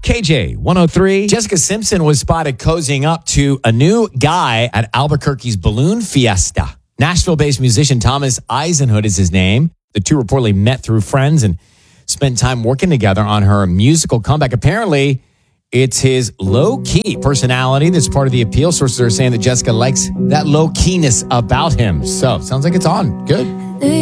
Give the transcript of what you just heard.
KJ 103. Jessica Simpson was spotted cozying up to a new guy at Albuquerque's Balloon Fiesta. Nashville-based musician Thomas Eisenhood is his name. The two reportedly met through friends and spent time working together on her musical comeback. Apparently, it's his low-key personality that's part of the appeal. Sources are saying that Jessica likes that low-keyness about him. So, sounds like it's on. Good.